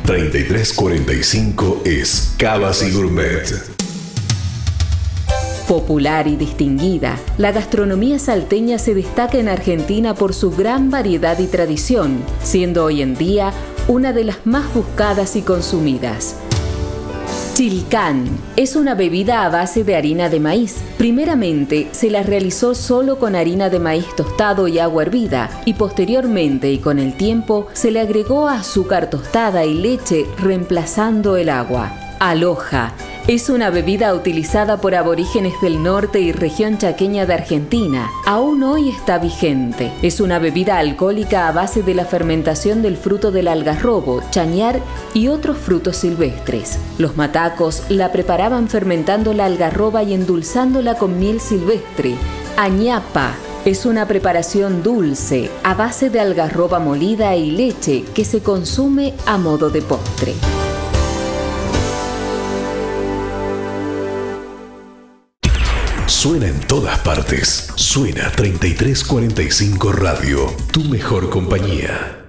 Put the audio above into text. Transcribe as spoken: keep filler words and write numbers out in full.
treinta y tres cuarenta y cinco es Cavas y Gourmet. Popular y distinguida, la gastronomía salteña se destaca en Argentina por su gran variedad y tradición, siendo hoy en día una de las más buscadas y consumidas. Chilcán es una bebida a base de harina de maíz. Primeramente se la realizó solo con harina de maíz tostado y agua hervida, y posteriormente y con el tiempo se le agregó azúcar tostada y leche reemplazando el agua. Aloja es una bebida utilizada por aborígenes del norte y región chaqueña de Argentina. Aún hoy está vigente. Es una bebida alcohólica a base de la fermentación del fruto del algarrobo, chañar y otros frutos silvestres. Los matacos la preparaban fermentando la algarroba y endulzándola con miel silvestre. Añapa es una preparación dulce a base de algarroba molida y leche que se consume a modo de postre. Suena en todas partes. Suena treinta y tres cuarenta y cinco Radio, tu mejor compañía.